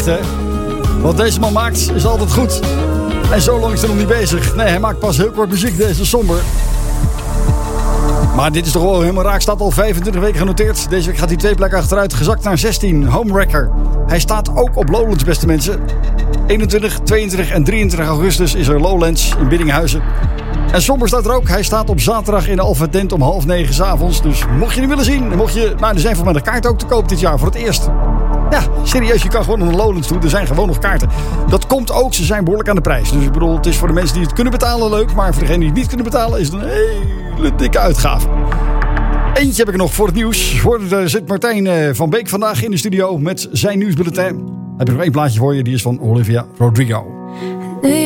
hè. Wat deze man maakt is altijd goed. En zo lang is hij nog niet bezig. Nee, hij maakt pas heel kort muziek. Deze is somber. Maar dit is toch wel helemaal raak. Staat al 25 weken genoteerd. Deze week gaat hij 2 plekken achteruit. Gezakt naar 16. Homewrecker. Hij staat ook op Lowlands, beste mensen. 21, 22 en 23 augustus is er Lowlands in Biddinghuizen. En somber staat er ook. Hij staat op zaterdag in de Alpha Tent om 8:30 s'avonds. Dus mocht je hem willen zien, er zijn voor mij de kaarten ook te koop dit jaar voor het eerst. Ja, serieus, je kan gewoon naar de Lowlands toe. Er zijn gewoon nog kaarten. Dat komt ook, ze zijn behoorlijk aan de prijs. Dus ik bedoel, het is voor de mensen die het kunnen betalen leuk. Maar voor degenen die het niet kunnen betalen is het een hele dikke uitgave. Eentje heb ik nog voor het nieuws. Er zit Martijn van Beek vandaag in de studio met zijn nieuwsbulletin. Heb ik nog 1 plaatje voor je, die is van Olivia Rodrigo.